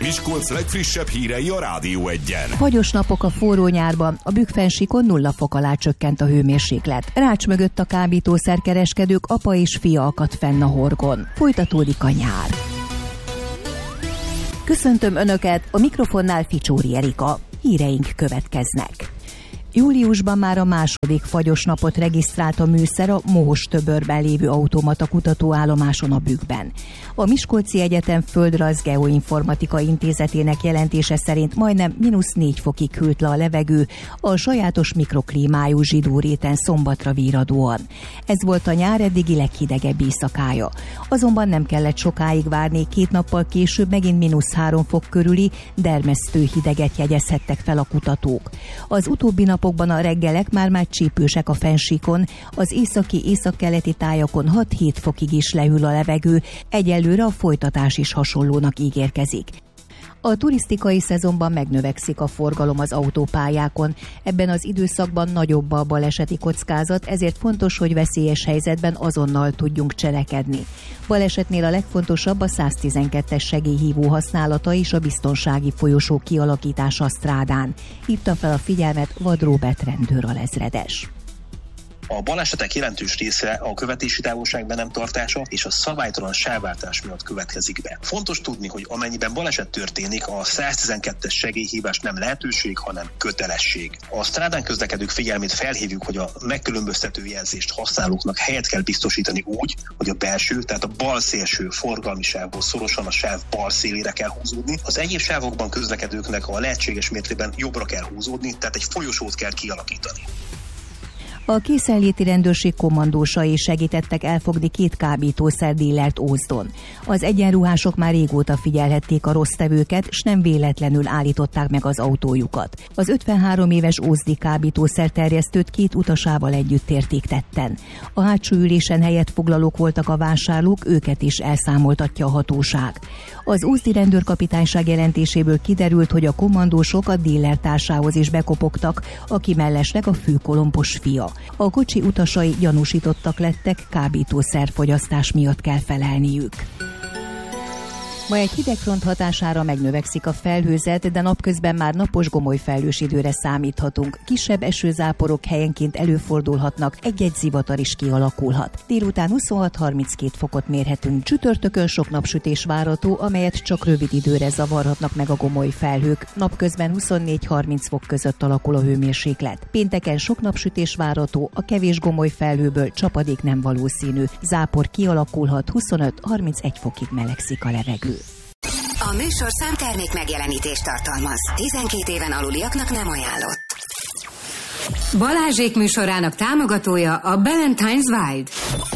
Miskolc legfrissebb hírei a Rádió Egyen. Fagyos napok a forró nyárban, a Bükkfennsíkon 0 fok alá csökkent a hőmérséklet. Rács mögött a kábítószerkereskedők apa és fia akadt fenn a horgon. Folytatódik a nyár. Köszöntöm Önöket, a mikrofonnál Ficsóri Erika. Híreink következnek. Júliusban már a második fagyos napot regisztrált a műszer a Mohos-töbörben lévő automata kutatóállomáson a Bükkben. A Miskolci Egyetem Földrajz Geoinformatika Intézetének jelentése szerint majdnem -4 fokig hűlt le a levegő a sajátos mikroklímájú Zsidó-réten szombatra víradóan. Ez volt a nyár eddigi leghidegebb éjszakája. Azonban nem kellett sokáig várni, 2 nappal később megint -3 fok körüli dermesztő hideget jegyezhettek fel a kutatók. Az utóbbi napokban a reggelek már csípősek a Fennsíkon, az északi-északkeleti tájakon 6-7 fokig is lehűl a levegő, egyelőre a folytatás is hasonlónak ígérkezik. A turisztikai szezonban megnövekszik a forgalom az autópályákon. Ebben az időszakban nagyobb a baleseti kockázat, ezért fontos, hogy veszélyes helyzetben azonnal tudjunk cselekedni. Balesetnél a legfontosabb a 112-es segélyhívó használata és a biztonsági folyosó kialakítása a strádán. Hívta fel a figyelmet Vad Róbert rendőralezredes. A balesetek jelentős része a követési távolság be nem tartása és a szabálytalan sávváltás miatt következik be. Fontos tudni, hogy amennyiben baleset történik, a 112-es segélyhívás nem lehetőség, hanem kötelesség. A strádán közlekedők figyelmét felhívjuk, hogy a megkülönböztető jelzést használóknak helyet kell biztosítani úgy, hogy a belső, tehát a bal szélső forgalmi sávból szorosan a sáv bal szélére kell húzódni. Az egyéb sávokban közlekedőknek a lehetséges mértékben jobbra kell húzódni, tehát egy folyosót kell kialakítani. A készenléti rendőrség kommandósai segítettek elfogni 2 kábítószerdílert Ózdon. Az egyenruhások már régóta figyelhették a rossztevőket, s nem véletlenül állították meg az autójukat. Az 53 éves ózdi kábítószerterjesztőt 2 utasával együtt érték tetten. A hátsó ülésen helyet foglalók voltak a vásárlók, őket is elszámoltatja a hatóság. Az ózdi rendőrkapitányság jelentéséből kiderült, hogy a kommandósok a díler társához is bekopogtak, aki mellesleg a főkolompos fia. A kocsi utasai gyanúsítottak lettek, kábítószerfogyasztás miatt kell felelniük. Ma egy hidegfront hatására megnövekszik a felhőzet, de napközben már napos gomolyfelhős időre számíthatunk. Kisebb esőzáporok helyenként előfordulhatnak, egy-egy zivatar is kialakulhat. Délután 26-32 fokot mérhetünk. Csütörtökön sok napsütés várható, amelyet csak rövid időre zavarhatnak meg a gomolyfelhők. Napközben 24-30 fok között alakul a hőmérséklet. Pénteken sok napsütés várható, a kevés gomolyfelhőből csapadék nem valószínű. Zápor kialakulhat, 25-31 fokig melegszik a levegő. A műsor számtermék megjelenítést tartalmaz. 12 éven aluliaknak nem ajánlott. Balázsék műsorának támogatója a Ballantine's Wild.